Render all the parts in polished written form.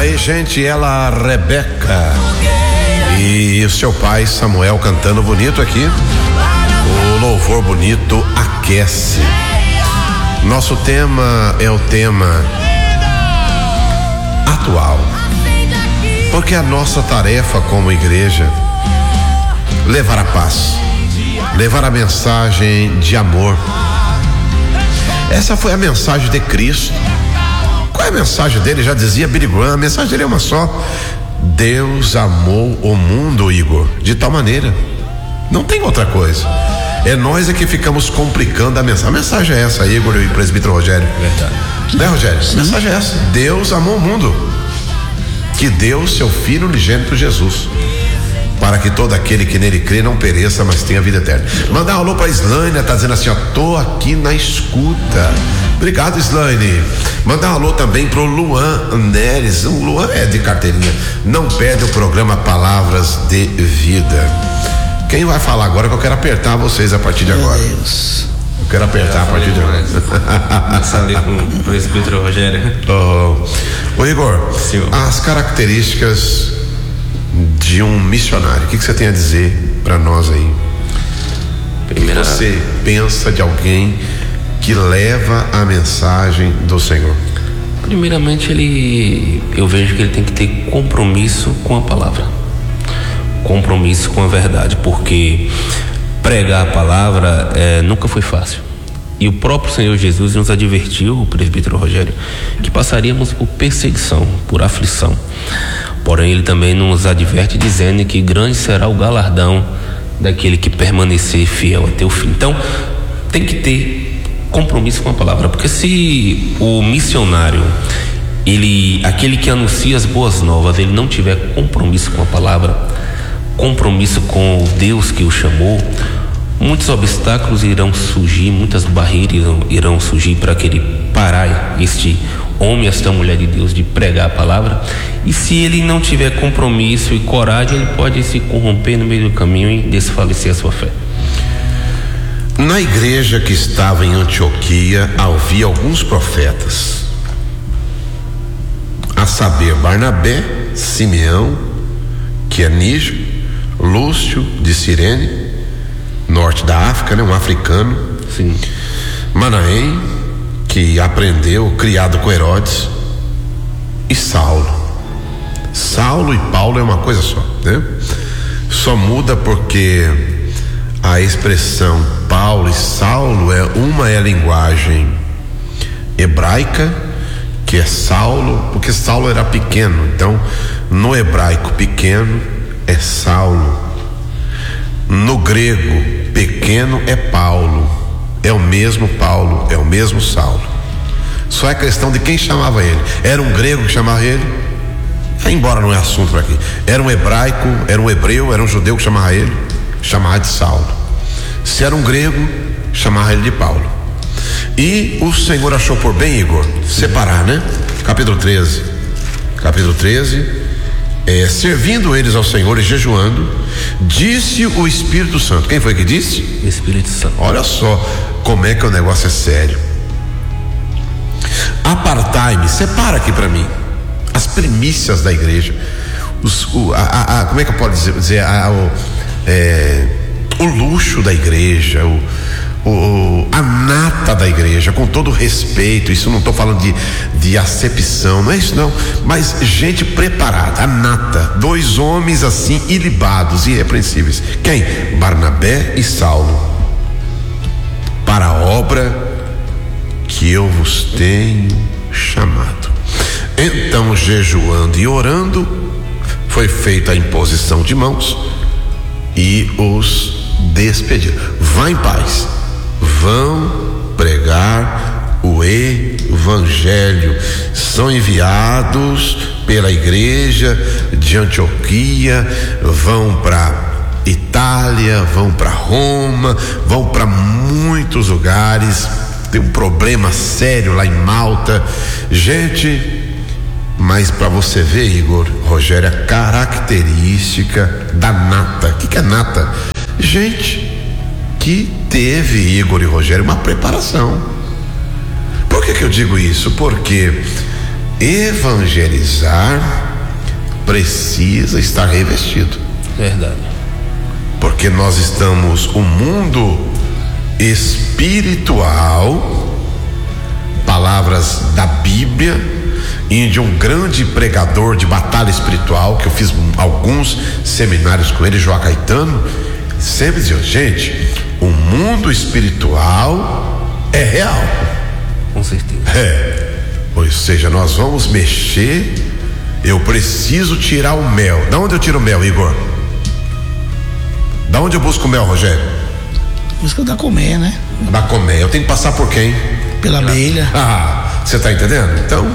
Aí, gente, ela, Rebeca e o seu pai Samuel cantando bonito aqui. O louvor bonito aquece. Nosso tema é o tema atual, porque a nossa tarefa como igreja levar a paz, levar a mensagem de amor. Essa foi a mensagem de Cristo. Qual é a mensagem dele? Já dizia Billy Graham, a mensagem dele é uma só: Deus amou o mundo, Igor, de tal maneira. Não tem outra coisa. É nós que ficamos complicando a mensagem. A mensagem é essa, Igor e presbítero Rogério. Verdade. Né, Rogério? A mensagem é essa: Deus amou o mundo, que deu seu Filho unigênito Jesus, para que todo aquele que nele crê não pereça, mas tenha vida eterna. Mandar um alô pra Slaine, tá dizendo assim, ó: tô aqui na escuta. Obrigado, Slaine. Mandar um alô também pro Luan Neres. O Luan é de carteirinha, não perde o programa Palavras de Vida. Quem vai falar agora, que eu quero apertar vocês a partir de agora. Deus. Eu quero apertar a partir de agora. Começar ali com o presbítero Rogério. Ô Igor, Senhor, as características de um missionário, o que você tem a dizer para nós aí? primeira... O que você pensa de alguém que leva a mensagem do Senhor? Primeiramente, eu vejo que ele tem que ter compromisso com a palavra, compromisso com a verdade, porque pregar a palavra nunca foi fácil. E o próprio Senhor Jesus nos advertiu, o presbítero Rogério, que passaríamos por perseguição, por aflição. Porém, ele também nos adverte dizendo que grande será o galardão daquele que permanecer fiel até o fim. Então, tem que ter compromisso com a palavra, porque se o missionário, aquele que anuncia as boas novas, ele não tiver compromisso com a palavra, compromisso com o Deus que o chamou, muitos obstáculos irão surgir, muitas barreiras irão surgir para que ele parar, este homem, esta mulher de Deus, de pregar a palavra. E se ele não tiver compromisso e coragem, ele pode se corromper no meio do caminho e desfalecer a sua fé. Na igreja que estava em Antioquia havia alguns profetas, a saber, Barnabé, Simeão, que é Níger, Lúcio de Cirene, norte da África, né? Um africano. Sim. Manaém, que aprendeu, criado com Herodes, e Saulo. Saulo e Paulo é uma coisa só, né? Só muda porque a expressão Paulo e Saulo uma é a linguagem hebraica, que é Saulo, porque Saulo era pequeno, então no hebraico pequeno é Saulo, no grego pequeno é Paulo, é o mesmo Paulo, é o mesmo Saulo, só é questão de quem chamava ele. Era um grego que chamava ele, embora não é assunto para aqui, era um hebraico, era um hebreu, era um judeu que chamava ele, chamava de Saulo. Se era um grego, chamava ele de Paulo. E o Senhor achou por bem, Igor, separar, né? Capítulo 13, servindo eles ao Senhor e jejuando, disse o Espírito Santo. Quem foi que disse? Espírito Santo. Olha só como é que o negócio é sério. Apartai-me, separa aqui para mim as primícias da igreja, como é que eu posso dizer, o luxo da igreja, a nata da igreja, com todo respeito. Isso não estou falando de acepção, não é isso não, mas gente preparada, a nata, 2 homens assim ilibados, irrepreensíveis. Quem? Barnabé e Saulo, para a obra que eu vos tenho chamado. Então, jejuando e orando, foi feita a imposição de mãos e os despediram. Vá em paz, vão pregar o evangelho. São enviados pela igreja de Antioquia, vão para Itália, vão para Roma, vão para muitos lugares. Tem um problema sério lá em Malta, gente. Mas para você ver, Igor, Rogério, a característica da nata. O que é nata? Gente que teve, Igor e Rogério, uma preparação. Por que eu digo isso? Porque evangelizar precisa estar revestido. Verdade. Porque nós estamos, o mundo espiritual, palavras da Bíblia e de um grande pregador de batalha espiritual, que eu fiz alguns seminários com ele, João Caetano, sempre dizia: gente, o mundo espiritual é real. Com certeza. Ou seja, nós vamos mexer. Eu preciso tirar o mel. Da onde eu tiro o mel, Igor? Da onde eu busco o mel, Rogério? Busca da colmeia, né? Da colmeia. Eu tenho que passar por quem? Pela abelha. Você está entendendo? Então,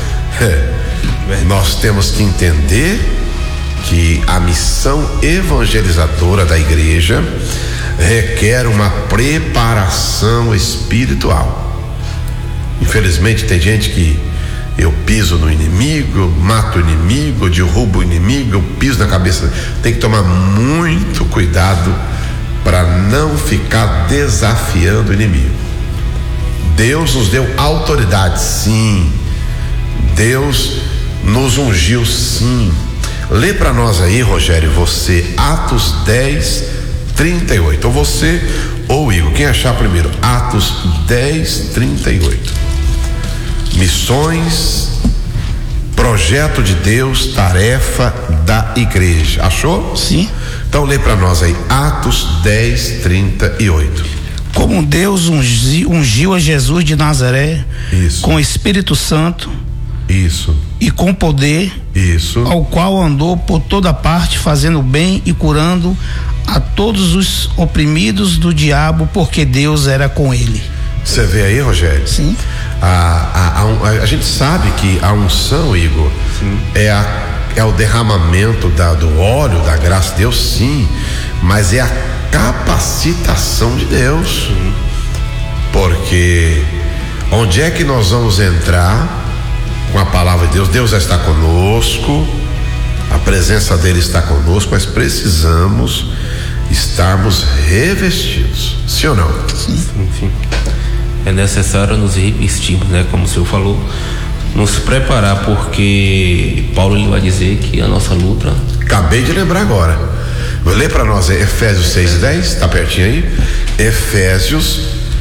nós temos que entender que a missão evangelizadora da igreja requer uma preparação espiritual. Infelizmente tem gente que eu piso no inimigo, eu mato o inimigo, eu derrubo o inimigo, eu piso na cabeça. Tem que tomar muito cuidado para não ficar desafiando o inimigo. Deus nos deu autoridade, sim. Deus nos ungiu, sim. Lê para nós aí, Rogério, você, Atos 10:38. Ou você ou Igor, quem achar primeiro? Atos 10:38. Missões, projeto de Deus, tarefa da igreja. Achou? Sim. Então lê para nós aí, Atos 10:38. Como Deus ungiu a Jesus de Nazaré, isso, com o Espírito Santo, isso, e com poder, isso, ao qual andou por toda parte fazendo bem e curando a todos os oprimidos do diabo, porque Deus era com ele. Você vê aí, Rogério? Sim. A gente sabe que a unção, Igor, sim, é o derramamento do óleo, da graça de Deus, sim, mas é a capacitação de Deus. Sim. Porque onde é que nós vamos entrar com a palavra de Deus? Deus já está conosco, a presença dele está conosco, mas precisamos estarmos revestidos, sim ou não? Sim, sim. É necessário nos revestirmos, né? Como o senhor falou, nos preparar, porque Paulo ele vai dizer que a nossa luta. Acabei de lembrar agora. Vou ler para nós Efésios 6:10, tá pertinho aí? Efésios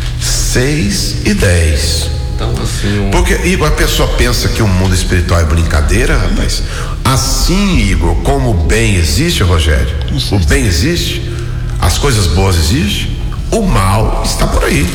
6:10. Então, assim. Porque, Igor, a pessoa pensa que o mundo espiritual é brincadeira, rapaz. Assim, Igor, como o bem existe, Rogério, o bem existe, as coisas boas existem, o mal está por aí.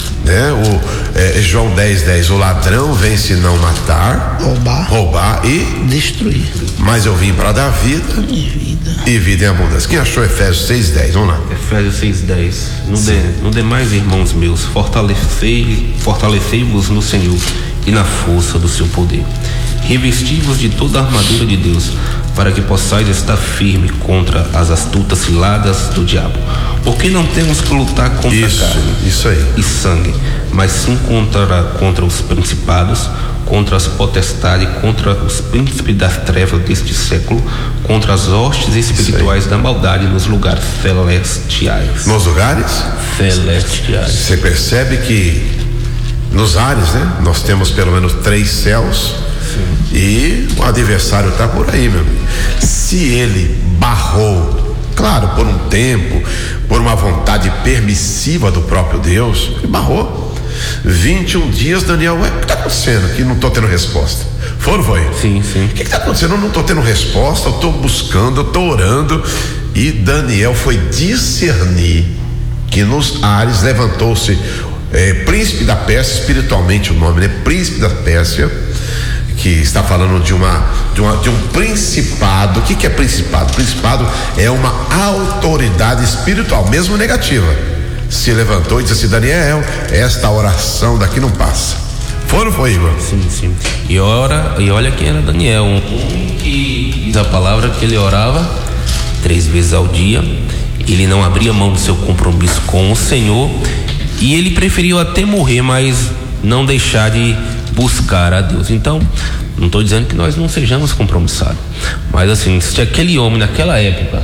Né? João 10:10, o ladrão vem senão matar, roubar e destruir. Mas eu vim para dar vida e vida em abundância. Quem achou Efésios 6:10? Vamos lá. Efésios 6:10. No demais, irmãos meus, fortalecei-vos no Senhor e na força do seu poder. Revesti-vos de toda a armadura de Deus, para que possais estar firme contra as astutas ciladas do diabo. Porque não temos que lutar contra carne e sangue, mas sim contra os principados, contra as potestades, contra os príncipes das trevas deste século, contra as hostes espirituais da maldade nos lugares celestiais. Nos lugares? Celestiais. Você percebe que nos ares, né? Nós temos pelo menos 3 céus. Sim. E o adversário está por aí, meu amigo. Se ele barrou, claro, por um tempo, por uma vontade permissiva do próprio Deus, ele barrou. 21 dias, Daniel, o que está acontecendo? Que não estou tendo resposta. Foi? Sim, sim. O que está acontecendo? Eu não estou tendo resposta, eu estou buscando, eu estou orando. E Daniel foi discernir que nos ares levantou-se príncipe da Pérsia, espiritualmente o nome, né? Príncipe da Pérsia, que está falando de um principado. O que é principado? Principado é uma autoridade espiritual, mesmo negativa. Se levantou e disse assim: Daniel, esta oração daqui não passa. Foi ou não foi, Igor? Sim, sim. E olha quem era Daniel, um que diz a palavra que ele orava 3 vezes ao dia. Ele não abria mão do seu compromisso com o Senhor, e ele preferiu até morrer, mas não deixar de buscar a Deus. Então, não estou dizendo que nós não sejamos compromissados, mas assim, se aquele homem naquela época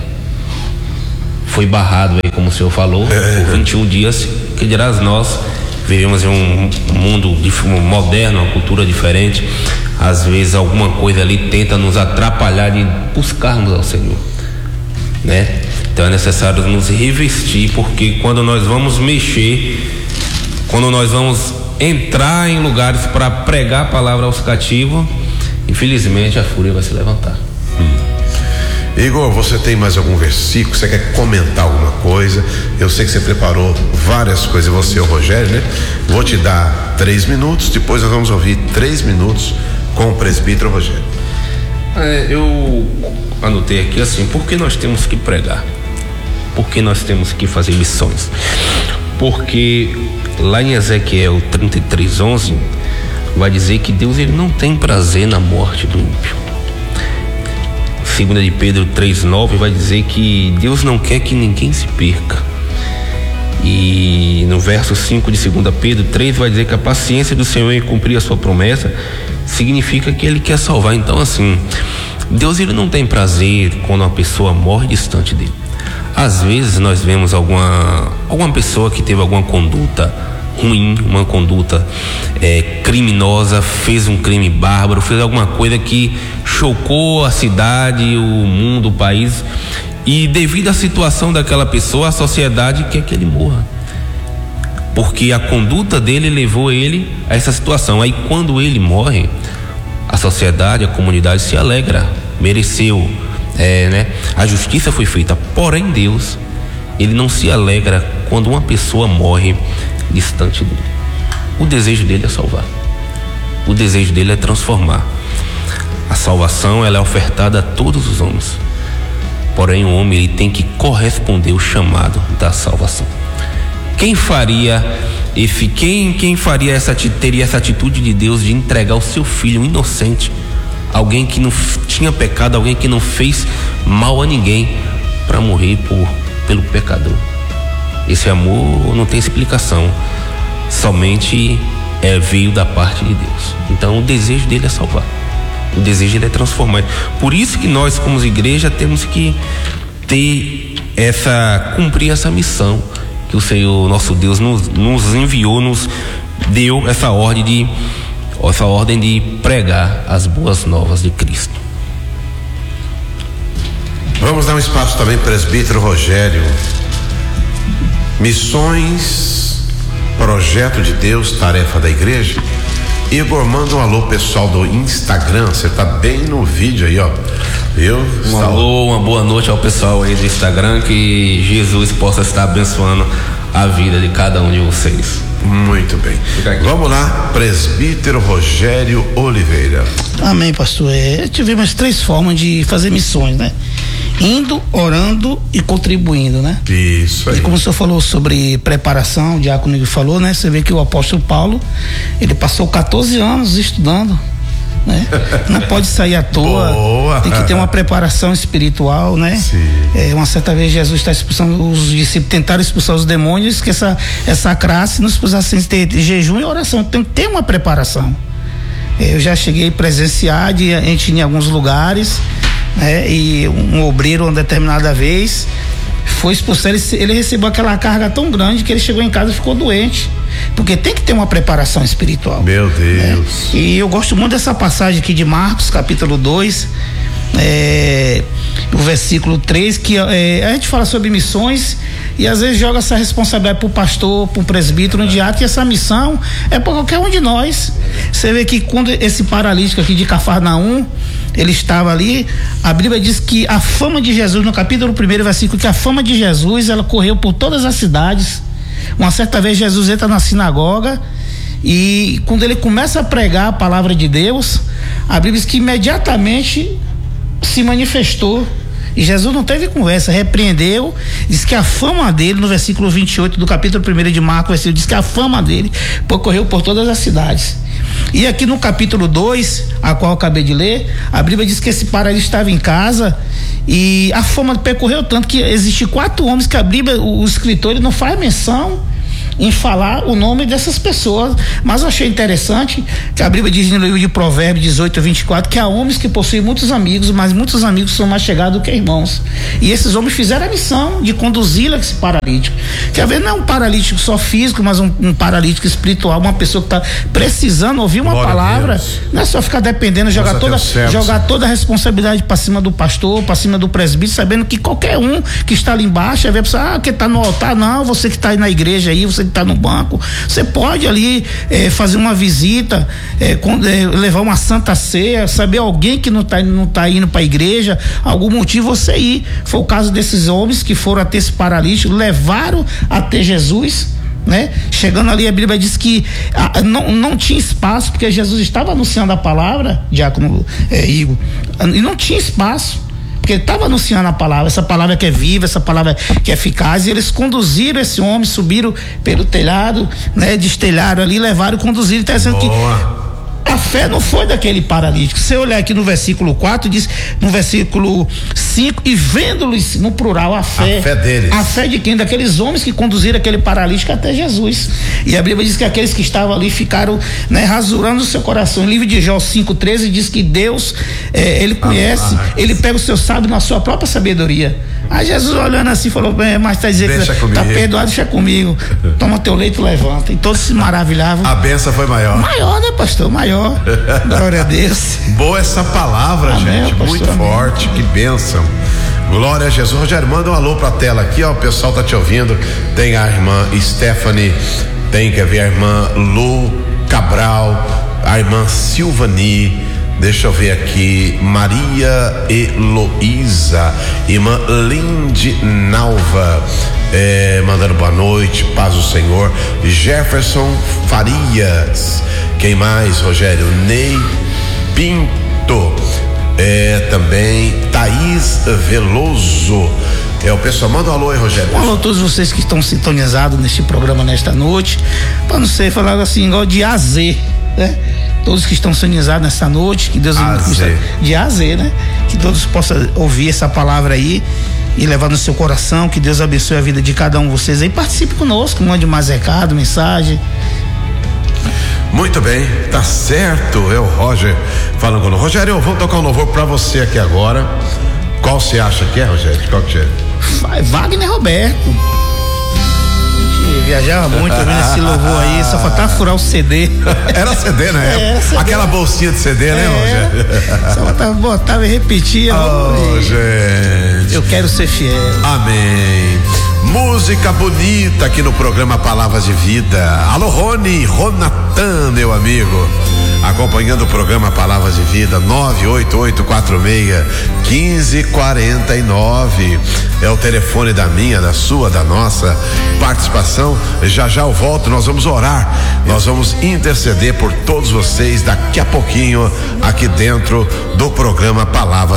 foi barrado aí, como o senhor falou, por 21 dias, que dirás nós, vivemos em um mundo moderno, uma cultura diferente. às vezes alguma coisa ali tenta nos atrapalhar de buscarmos ao Senhor, né? Então é necessário nos revestir, porque quando nós vamos mexer, quando nós vamos entrar em lugares para pregar a palavra aos cativos, infelizmente a fúria vai se levantar. Igor, você tem mais algum versículo? Você quer comentar alguma coisa? Eu sei que você preparou várias coisas, você e o Rogério, né? Vou te dar 3 minutos, depois nós vamos ouvir 3 minutos com o presbítero Rogério. Eu anotei aqui assim: por que nós temos que pregar? Por que nós temos que fazer missões? Porque lá em Ezequiel 33:11 vai dizer que Deus, ele não tem prazer na morte do ímpio. 2 de Pedro 3:9 vai dizer que Deus não quer que ninguém se perca. E no verso 5 de 2 Pedro 3 vai dizer que a paciência do Senhor em cumprir a sua promessa significa que ele quer salvar. Então, assim, Deus, ele não tem prazer quando uma pessoa morre distante dele. Às vezes nós vemos alguma pessoa que teve alguma conduta ruim, uma conduta criminosa, fez um crime bárbaro, fez alguma coisa que chocou a cidade, o mundo, o país, e devido à situação daquela pessoa, a sociedade quer que ele morra, porque a conduta dele levou ele a essa situação. Aí quando ele morre, a sociedade, a comunidade se alegra, mereceu, né? A justiça foi feita. Porém, Deus, ele não se alegra quando uma pessoa morre distante dele. O desejo dele é salvar, o desejo dele é transformar. A salvação, ela é ofertada a todos os homens, porém o homem, ele tem que corresponder ao chamado da salvação. Quem faria teria essa atitude de Deus de entregar o seu filho inocente, alguém que não tinha pecado, alguém que não fez mal a ninguém, para morrer pelo pecador? Esse amor não tem explicação, somente veio da parte de Deus. Então o desejo dele é salvar, o desejo dele é transformar. Por isso que nós, como igreja, temos que cumprir essa missão que o Senhor nosso Deus nos enviou, nos deu essa ordem de pregar as boas novas de Cristo. Vamos dar um espaço também, presbítero Rogério. Missões, projeto de Deus, tarefa da igreja. Igor, manda um alô pessoal do Instagram, você tá bem no vídeo aí, ó. Alô, uma boa noite ao pessoal aí do Instagram, que Jesus possa estar abençoando a vida de cada um de vocês. Muito bem. Vamos lá, presbítero Rogério Oliveira. Amém, pastor. Tivemos 3 formas de fazer missões, né? Indo, orando e contribuindo, né? Isso aí. E como o senhor falou sobre preparação, o diácono falou, né? Você vê que o apóstolo Paulo, ele passou 14 anos estudando, né? Não pode sair à toa. Boa. Tem que ter uma preparação espiritual, né? Sim. Uma certa vez Jesus está expulsando, os discípulos tentaram expulsar os demônios, que essa classe nos precisasse ter jejum e oração. Tem que ter uma preparação. Eu já cheguei a presenciar a gente em alguns lugares, né? E um obreiro, uma determinada vez, foi expulsado, ele recebeu aquela carga tão grande que ele chegou em casa e ficou doente, porque tem que ter uma preparação espiritual. Meu Deus. Né? E eu gosto muito dessa passagem aqui de Marcos, capítulo 2, o versículo 3, que a gente fala sobre missões e às vezes joga essa responsabilidade pro pastor, pro presbítero, no diácono, e essa missão é para qualquer um de nós. Você vê que quando esse paralítico aqui de Cafarnaum, ele estava ali, a Bíblia diz que a fama de Jesus, no capítulo 1, versículo, que a fama de Jesus, ela correu por todas as cidades. Uma certa vez Jesus entra na sinagoga e quando ele começa a pregar a palavra de Deus, a Bíblia diz que imediatamente se manifestou. E Jesus não teve conversa, repreendeu, diz que a fama dele, no versículo 28 do capítulo 1 de Marcos, diz que a fama dele percorreu por todas as cidades. E aqui no capítulo 2, a qual eu acabei de ler, a Bíblia diz que esse paralítico estava em casa e a fama percorreu tanto que existem 4 homens que a Bíblia, o escritor, ele não faz menção em falar o nome dessas pessoas, mas eu achei interessante que a Bíblia diz no livro de Provérbios 18:24 que há homens que possuem muitos amigos, mas muitos amigos são mais chegados do que irmãos, e esses homens fizeram a missão de conduzi-lo a esse paralítico, que às vezes não é um paralítico só físico, mas um paralítico espiritual, uma pessoa que está precisando ouvir uma Glória palavra, não é só ficar dependendo, jogar toda a responsabilidade para cima do pastor, para cima do presbítero, sabendo que qualquer um que está ali embaixo, vai pensar, que está no altar, não, você que está aí na igreja aí, você que está no banco, você pode ali fazer uma visita, levar uma santa ceia, saber alguém que não tá indo para a igreja, algum motivo você ir. Foi o caso desses homens que foram até esse paralítico, levaram até Jesus, né? Chegando ali, a Bíblia diz que não tinha espaço, porque Jesus estava anunciando a palavra, diácono Igor, e não tinha espaço, porque ele estava anunciando a palavra, essa palavra que é viva, essa palavra que é eficaz, e eles conduziram esse homem, subiram pelo telhado, né? Destelharam ali, levaram e conduziram. Interessante que a fé não foi daquele paralítico. Se você olhar aqui no versículo 4, diz no versículo 5, e vendo-lhes no plural a fé deles. A fé de quem? Daqueles homens que conduziram aquele paralítico até Jesus. E a Bíblia diz que aqueles que estavam ali ficaram, né, rasurando o seu coração. O livro de Jó 5:13 diz que Deus, ele conhece, ele pega o seu sábio na sua própria sabedoria. Aí Jesus olhando assim falou, mas tá dizendo que tá perdoado, deixa comigo, toma teu leito, levanta. E todos se maravilhavam. A benção foi maior, né, pastor? Maior. Glória a Deus. Boa essa palavra, amém, gente, pastor, muito amém. Forte, que bênção. Glória a Jesus. Rogério, manda um alô pra tela aqui, ó, o pessoal tá te ouvindo. Tem a irmã Stephanie, quer ver a irmã Lu Cabral, a irmã Silvani, deixa eu ver aqui, Maria Heloísa, irmã Lindy Nalva, mandando boa noite, paz do Senhor. Jefferson Farias, quem mais, Rogério? Ney Pinto, também Thaís Veloso. O pessoal manda um alô aí, Rogério. Um alô a todos vocês que estão sintonizados neste programa nesta noite, para não ser falado assim igual de A a Z, né? Todos que estão sintonizados nessa noite, que Deus de A a Z, né? Que todos possam ouvir essa palavra aí e levar no seu coração, que Deus abençoe a vida de cada um de vocês aí. Participe conosco, mande mais recado, mensagem. Muito bem, tá certo. É o Roger falando conosco. Rogério, vamos tocar um louvor pra você aqui agora. Qual você acha que é, Rogério? Qual que é? Wagner Roberto. Viajava muito ouvindo esse louvor aí, só faltava furar o CD. Era CD, né? CD. Aquela bolsinha de CD, né, Rogério? Só faltava, botava e repetia. Gente. Eu quero ser fiel. Amém. Música bonita aqui no programa Palavras de Vida. Alô, Ronatan, meu amigo. Acompanhando o programa Palavras de Vida, 98846-1549. É o telefone da minha, da sua, da nossa participação. Já eu volto, nós vamos orar, nós vamos interceder por todos vocês daqui a pouquinho aqui dentro do programa Palavras